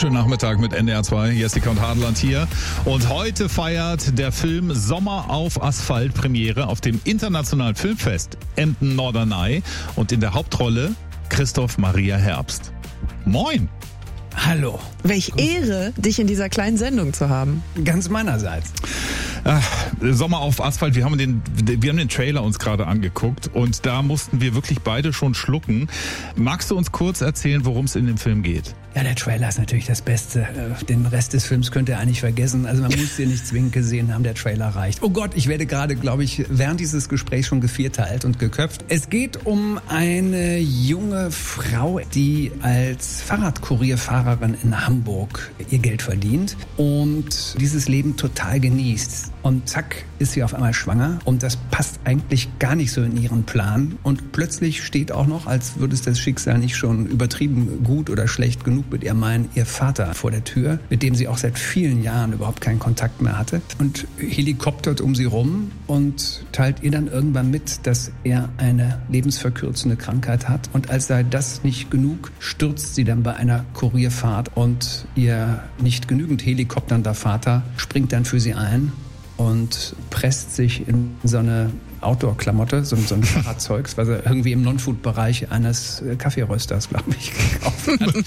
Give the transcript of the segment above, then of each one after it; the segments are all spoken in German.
Schönen Nachmittag mit NDR 2, Jessica und Hadeland hier. Und heute feiert der Film Sommer auf Asphalt Premiere auf dem Internationalen Filmfest Emden-Norderney und in der Hauptrolle Christoph Maria Herbst. Moin! Hallo. Welch Ehre, dich in dieser kleinen Sendung zu haben. Ganz meinerseits. Sommer auf Asphalt, wir haben den Trailer uns gerade angeguckt und da mussten wir wirklich beide schon schlucken. Magst du uns kurz erzählen, worum es in dem Film geht? Ja, der Trailer ist natürlich das Beste. Den Rest des Films könnt ihr eigentlich vergessen. Also man muss den nicht zwingend gesehen haben, der Trailer reicht. Oh Gott, ich werde gerade, glaube ich, während dieses Gesprächs schon gevierteilt und geköpft. Es geht um eine junge Frau, die als Fahrradkurierfahrerin in Hamburg ihr Geld verdient und dieses Leben total genießt. Und zack, ist sie auf einmal schwanger und das passt eigentlich gar nicht so in ihren Plan. Und plötzlich steht auch noch, als würde es das Schicksal nicht schon übertrieben gut oder schlecht genug mit ihr meinen, ihr Vater vor der Tür, mit dem sie auch seit vielen Jahren überhaupt keinen Kontakt mehr hatte. Und helikoptert um sie rum und teilt ihr dann irgendwann mit, dass er eine lebensverkürzende Krankheit hat. Und als sei das nicht genug, stürzt sie dann bei einer Kurierfahrt und ihr nicht genügend helikopternder Vater springt dann für sie ein und presst sich in so eine Outdoor-Klamotte, so ein Fahrradzeugs, was er irgendwie im Non-Food-Bereich eines Kaffeerösters, glaube ich, gekauft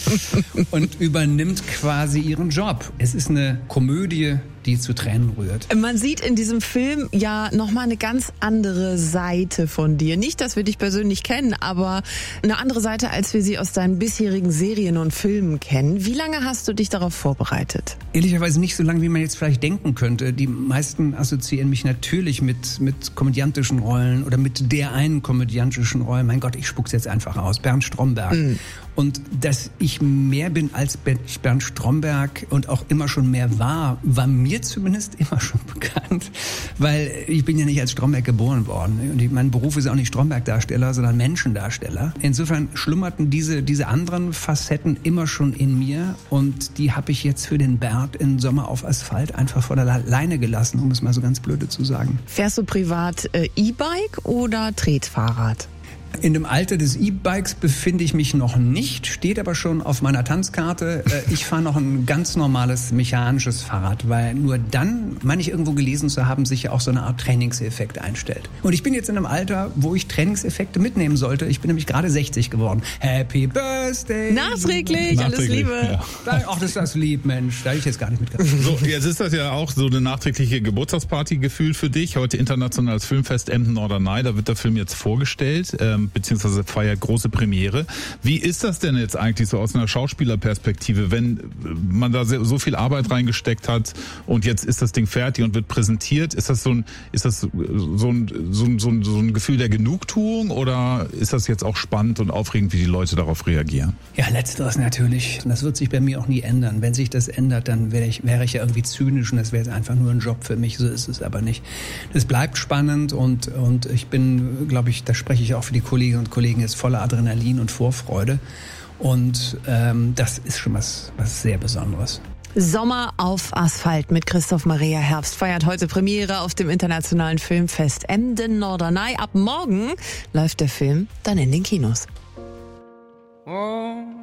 hat und übernimmt quasi ihren Job. Es ist eine Komödie, die zu Tränen rührt. Man sieht in diesem Film ja nochmal eine ganz andere Seite von dir. Nicht, dass wir dich persönlich kennen, aber eine andere Seite, als wir sie aus deinen bisherigen Serien und Filmen kennen. Wie lange hast du dich darauf vorbereitet? Ehrlicherweise nicht so lange, wie man jetzt vielleicht denken könnte. Die meisten assoziieren mich natürlich mit komödiantischen Rollen oder mit der einen komödiantischen Rolle. Mein Gott, ich spuck's jetzt einfach aus. Bernd Stromberg. Und dass ich mehr bin als Bernd Stromberg und auch immer schon mehr war mir zumindest immer schon bekannt, weil ich bin ja nicht als Stromberg geboren worden. Und mein Beruf ist auch nicht Stromberg-Darsteller, sondern Menschendarsteller. Insofern schlummerten diese anderen Facetten immer schon in mir und die habe ich jetzt für den Bernd in Sommer auf Asphalt einfach vor der Leine gelassen, um es mal so ganz blöde zu sagen. Fährst du privat E-Bike oder Tretfahrrad? In dem Alter des E-Bikes befinde ich mich noch nicht, steht aber schon auf meiner Tanzkarte. Ich fahre noch ein ganz normales mechanisches Fahrrad, weil nur dann, meine ich irgendwo gelesen zu haben, sich ja auch so eine Art Trainingseffekt einstellt. Und ich bin jetzt in einem Alter, wo ich Trainingseffekte mitnehmen sollte. Ich bin nämlich gerade 60 geworden. Happy Birthday! Nachträglich, alles Liebe! Ja. Ach, das ist das lieb, Mensch. Da hätte ich jetzt gar nicht mitgebracht. So, jetzt ist das ja auch so eine nachträgliche Geburtstagsparty-Gefühl für dich. Heute Internationales Filmfest Emden-Norderney, da wird der Film jetzt vorgestellt. Beziehungsweise feiert große Premiere. Wie ist das denn jetzt eigentlich so aus einer Schauspielerperspektive, wenn man da so viel Arbeit reingesteckt hat und jetzt ist das Ding fertig und wird präsentiert? Ist das so ein Gefühl der Genugtuung oder ist das jetzt auch spannend und aufregend, wie die Leute darauf reagieren? Ja, letzteres natürlich. Das wird sich bei mir auch nie ändern. Wenn sich das ändert, dann wäre ich ja irgendwie zynisch und das wäre jetzt einfach nur ein Job für mich. So ist es aber nicht. Das bleibt spannend und ich bin, glaube ich, da spreche ich auch für die Kolleginnen und Kollegen, jetzt voller Adrenalin und Vorfreude. Und das ist schon was sehr Besonderes. Sommer auf Asphalt mit Christoph Maria Herbst feiert heute Premiere auf dem Internationalen Filmfest Emden-Norderney. Ab morgen läuft der Film dann in den Kinos.